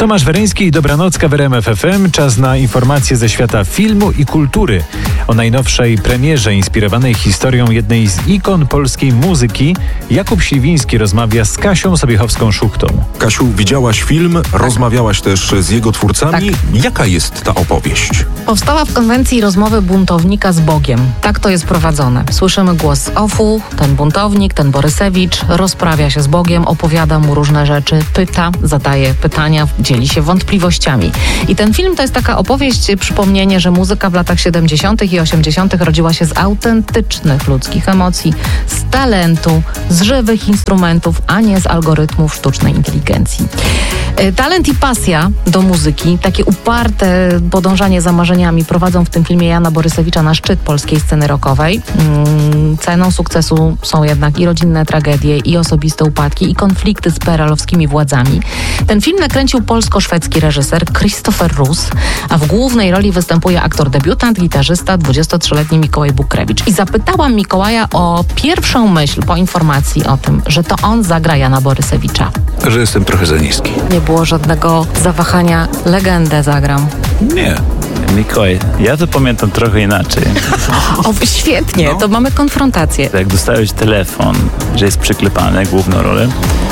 Tomasz Weryński i Dobranocka w RMF FM. Czas na informacje ze świata filmu i kultury. O najnowszej premierze inspirowanej historią jednej z ikon polskiej muzyki Jakub Śliwiński rozmawia z Kasią Sobiechowską-Szuchtą. Kasiu, widziałaś film, rozmawiałaś też z jego twórcami. Tak. Jaka jest ta opowieść? Powstała w konwencji rozmowy buntownika z Bogiem. Tak to jest prowadzone. Słyszymy głos z OFU, ten buntownik, ten Borysewicz rozprawia się z Bogiem, opowiada mu różne rzeczy, pyta, zadaje pytania, dzieli się wątpliwościami. I ten film to jest taka opowieść, przypomnienie, że muzyka w latach 70. i 80. rodziła się z autentycznych ludzkich emocji, z talentu, z żywych instrumentów, a nie z algorytmów sztucznej inteligencji. Talent i pasja do muzyki, takie uparte podążanie za marzeniami prowadzą w tym filmie Jana Borysewicza na szczyt polskiej sceny rockowej. Ceną sukcesu są jednak i rodzinne tragedie, i osobiste upadki, i konflikty z PRL-owskimi władzami. Ten film nakręcił polsko-szwedzki reżyser Kristoffer Rus, a w głównej roli występuje aktor debiutant, gitarzysta, 23-letni Mikołaj Bukrewicz. I zapytałam Mikołaja o pierwszą myśl po informacji o tym, że to on zagra Jana Borysewicza. Że jestem trochę za niski. Nie było żadnego zawahania, legendę zagram. Nie. Mikołaj, ja to pamiętam trochę inaczej. O, świetnie, to mamy konfrontację. Jak dostałeś telefon, że jest przyklepany, główną rolę,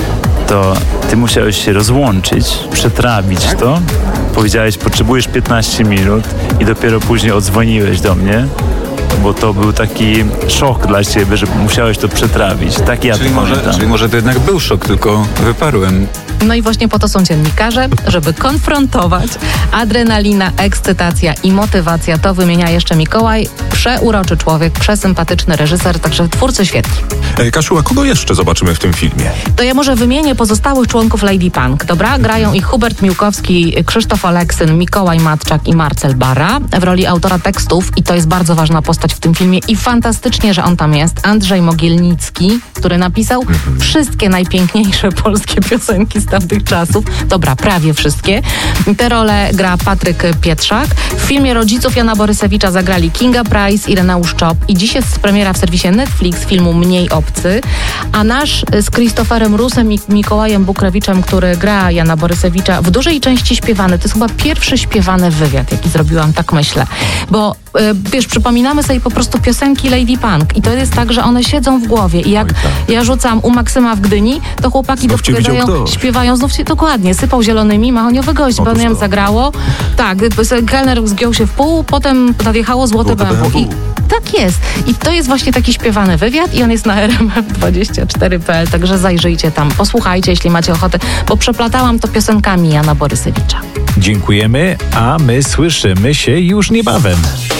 to ty musiałeś się rozłączyć, przetrawić to. Powiedziałeś, potrzebujesz 15 minut i dopiero później odzwoniłeś do mnie, bo to był taki szok dla ciebie, że musiałeś to przetrawić. Tak ja to pamiętam. Czyli może to jednak był szok, tylko wyparłem. No i właśnie po to są dziennikarze, żeby konfrontować. Adrenalina, ekscytacja i motywacja to wymienia jeszcze Mikołaj. Przeuroczy człowiek, przesympatyczny reżyser, także twórcy świetni. Kasiu, a kogo jeszcze zobaczymy w tym filmie? To ja może wymienię pozostałych członków Lady Punk, dobra? Grają ich Hubert Miłkowski, Krzysztof Oleksyn, Mikołaj Matczak i Marcel Bara w roli autora tekstów i to jest bardzo ważna postać w tym filmie i fantastycznie, że on tam jest. Andrzej Mogielnicki, który napisał wszystkie najpiękniejsze polskie piosenki z tamtych czasów. Dobra, prawie wszystkie. Te role gra Patryk Pietrzak. W filmie rodziców Jana Borysewicza zagrali Kinga Price, Ireneusz Czop i dziś jest premiera w serwisie Netflix filmu Mniej obcy, a nasz z Kristofferem Rusem i Mikołajem Bukrewiczem, który gra Jana Borysewicza, w dużej części śpiewany. To jest chyba pierwszy śpiewany wywiad, jaki zrobiłam, tak myślę. Bo wiesz, przypominamy sobie po prostu piosenki Lady Punk i to jest tak, że one siedzą w głowie i jak ja rzucam u Maksyma w Gdyni, to chłopaki dopowiadają, śpiewają, znów się dokładnie, sypał zielonymi, mahoniowy gość, bo zagrało. Tak, kelner zgiął się w pół, potem nadjechało złote BMW. I tak jest. I to jest właśnie taki śpiewany wywiad i on jest na rmf24.pl, także zajrzyjcie tam, posłuchajcie, jeśli macie ochotę, bo przeplatałam to piosenkami Jana Borysewicza. Dziękujemy, a my słyszymy się już niebawem.